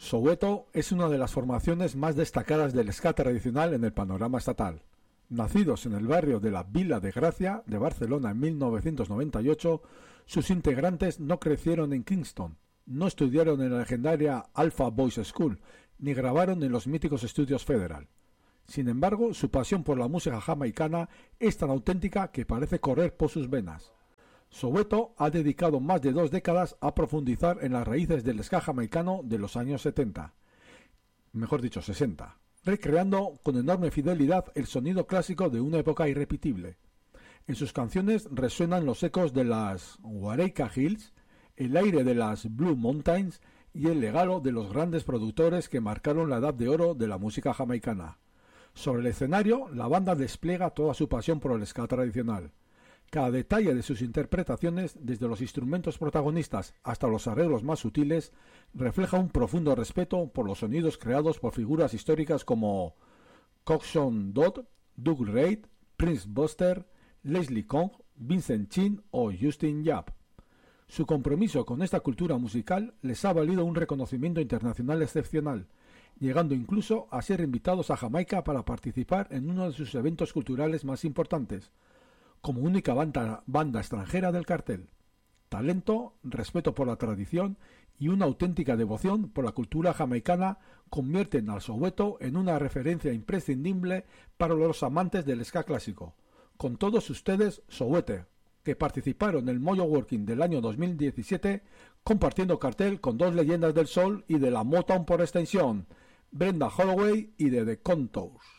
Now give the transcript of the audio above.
Soweto es una de las formaciones más destacadas del ska tradicional en el panorama estatal. Nacidos en el barrio de la Vila de Gracia de Barcelona en 1998, sus integrantes no crecieron en Kingston, no estudiaron en la legendaria Alpha Boys School, ni grabaron en los míticos estudios Federal. Sin embargo, su pasión por la música jamaicana es tan auténtica que parece correr por sus venas. Soweto ha dedicado más de 2 décadas a profundizar en las raíces del ska jamaicano de los años 60, mejor dicho 60, recreando con enorme fidelidad el sonido clásico de una época irrepetible. En sus canciones resuenan los ecos de las Wareika Hills, el aire de las Blue Mountains y el legado de los grandes productores que marcaron la edad de oro de la música jamaicana. Sobre el escenario, la banda despliega toda su pasión por el ska tradicional. Cada detalle de sus interpretaciones, desde los instrumentos protagonistas hasta los arreglos más sutiles, refleja un profundo respeto por los sonidos creados por figuras históricas como Coxsone Dodd, Doug Reid, Prince Buster, Leslie Kong, Vincent Chin o Justin Yap. Su compromiso con esta cultura musical les ha valido un reconocimiento internacional excepcional, llegando incluso a ser invitados a Jamaica para participar en uno de sus eventos culturales más importantes, como única banda extranjera del cartel. Talento, respeto por la tradición y una auténtica devoción por la cultura jamaicana convierten al Soweto en una referencia imprescindible para los amantes del ska clásico. Con todos ustedes, Soweto, que participaron en el Mojo Working del año 2017, compartiendo cartel con 2 leyendas del soul y de la Motown por extensión, Brenda Holloway y de The Contours.